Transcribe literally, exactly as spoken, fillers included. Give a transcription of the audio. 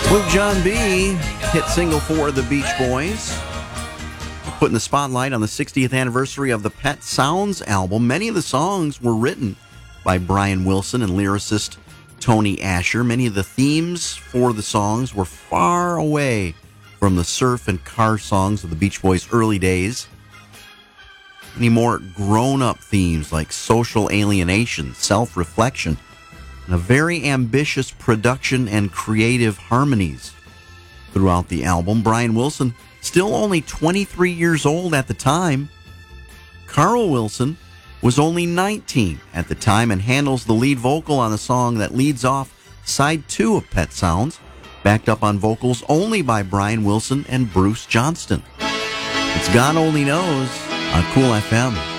With John B., hit single for the Beach Boys. Putting the spotlight on the sixtieth anniversary of the Pet Sounds album. Many of the songs were written by Brian Wilson and lyricist Tony Asher. Many of the themes for the songs were far away from the surf and car songs of the Beach Boys' early days. Many more grown-up themes like social alienation, self-reflection, and a very ambitious production and creative harmonies throughout the album. Brian Wilson, still only twenty-three years old at the time. Carl Wilson was only nineteen at the time and handles the lead vocal on the song that leads off side two of Pet Sounds, backed up on vocals only by Brian Wilson and Bruce Johnston. It's God Only Knows on Cool F M.